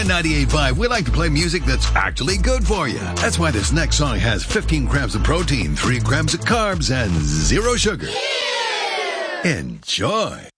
on 98.5, we like to play music that's actually good for you. That's why this next song has 15 grams of protein, 3 grams of carbs, and 0 sugar. Enjoy.